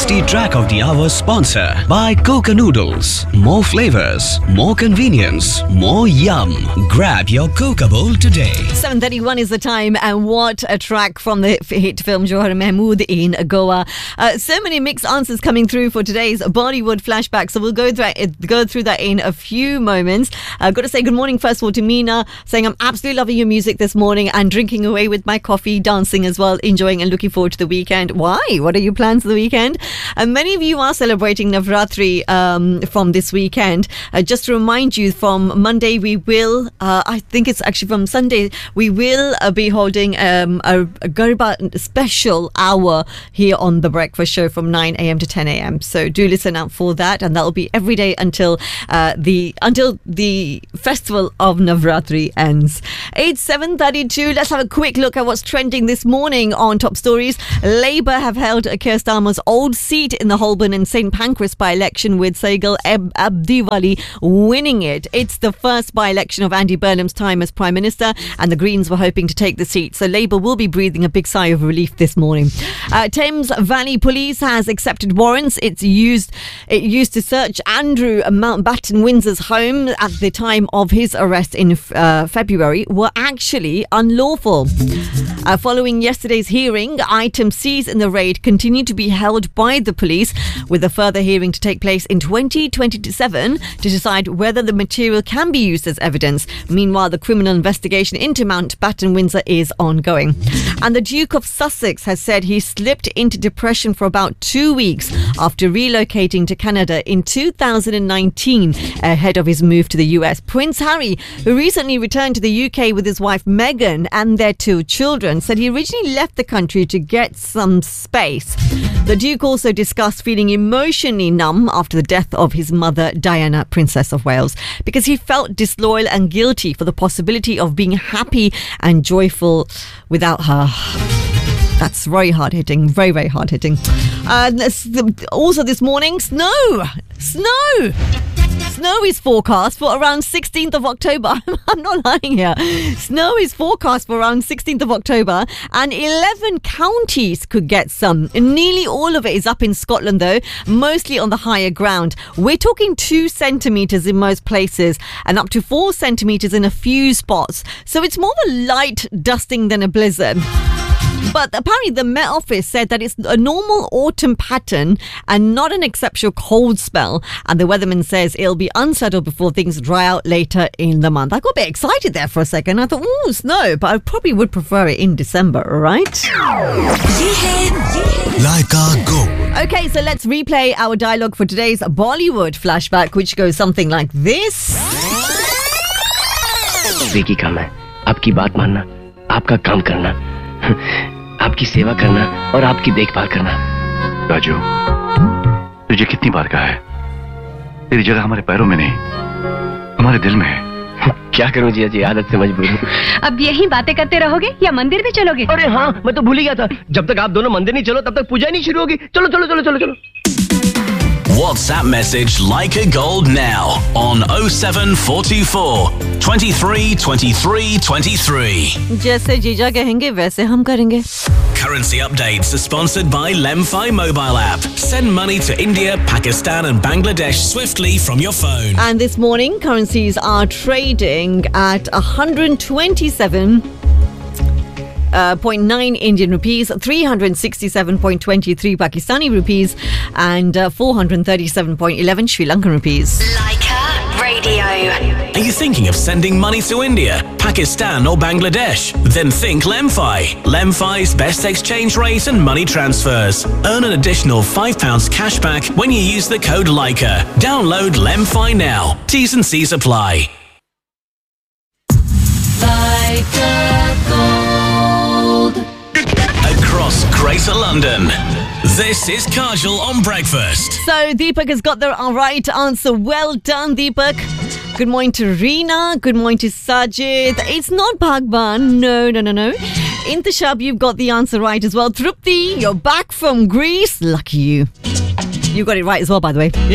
Tasty Track of the Hour sponsor by Coca Noodles. More flavors, more convenience, more yum. Grab your Coca bowl today. 7:31 is the time, and what a track from the hit film Johar Mahmood in Goa. So many mixed answers coming through for today's Bollywood flashback, so we'll go through that in a few moments. I've got to say good morning first of all to Meena, saying I'm absolutely loving your music this morning and drinking away with my coffee, dancing as well, enjoying and looking forward to the weekend. Why? What are your plans for the weekend? And many of you are celebrating Navratri from this weekend. Just to remind you, from Monday we will, I think it's actually from Sunday, we will be holding a Garba special hour here on The Breakfast Show from 9 a.m. to 10 a.m. So do listen out for that, and that will be every day until the festival of Navratri ends. It's 7:32. Let's have a quick look at what's trending this morning on Top Stories. Labour have held Keir Starmer's old seat in the Holborn and St Pancras by-election, with Saigal Abdiwali winning it. It's the first by-election of Andy Burnham's time as Prime Minister, and the Greens were hoping to take the seat. So Labour will be breathing a big sigh of relief this morning. Thames Valley Police has accepted warrants it used to search Andrew Mountbatten Windsor's home at the time of his arrest in February were actually unlawful. Following yesterday's hearing, items seized in the raid continue to be held by the police, with a further hearing to take place in 2027 to decide whether the material can be used as evidence. Meanwhile, the criminal investigation into Mountbatten Windsor is ongoing. And the Duke of Sussex has said he slipped into depression for about 2 weeks after relocating to Canada in 2019 ahead of his move to the US. Prince Harry, who recently returned to the UK with his wife Meghan and their 2 children, said he originally left the country to get some space. The Duke also discussed feeling emotionally numb after the death of his mother, Diana, Princess of Wales, because he felt disloyal and guilty for the possibility of being happy and joyful without her. That's very hard-hitting, very, very hard-hitting. Also this morning, snow is forecast for around 16th of October. I'm not lying here. Snow is forecast for around 16th of October, and 11 counties could get some. Nearly all of it is up in Scotland, though, mostly on the higher ground. We're talking 2 centimetres in most places and up to 4 centimetres in a few spots. So it's more of a light dusting than a blizzard. But apparently the Met Office said that it's a normal autumn pattern and not an exceptional cold spell. And the weatherman says it'll be unsettled before things dry out later in the month. I got a bit excited there for a second. I thought, snow, but I probably would prefer it in December, right? Laika Go. Okay, so let's replay our dialogue for today's Bollywood flashback, which goes something like this. Vicky काम है आपकी बात मानना, आपका काम करना, आपकी सेवा करना और आपकी देखभाल करना। राजू, तुझे कितनी बार कहा है, तेरी जगह हमारे पैरों में नहीं, हमारे दिल में है। क्या करूं जिया जी, आदत से मजबूर हूँ। अब यही बातें करते रहोगे या मंदिर भी चलोगे? अरे हाँ, मैं तो भूल ही गया था। जब तक आप दोनों मंदिर नहीं चलो, तब तक पूजा नहीं शुरू होगी। चलो चलो चलो चलो चलो। WhatsApp message Laika Gold now on 07424 23 23 23. जैसे जीजा कहेंगे वैसे हम करेंगे. Currency updates are sponsored by Lemfi mobile app. Send money to India, Pakistan and Bangladesh swiftly from your phone. And this morning, currencies are trading at 127.9 Indian rupees, 367.23 Pakistani rupees, and 437.11 Sri Lankan rupees. Laika Radio. Are you thinking of sending money to India, Pakistan or Bangladesh? Then think Lemfi. Lemfi's best exchange rate and money transfers. Earn an additional £5 cashback when you use the code Laika. Download Lemfi now. T's and C's apply. Across Greater London, this is Kajal on Breakfast. So Deepak has got the right answer. Well done, Deepak. Good morning to Reena. Good morning to Sajid. It's not Bhagwan. No. Intishab, you've got the answer right as well. Trupti, you're back from Greece. Lucky you. You got it right as well, by the way.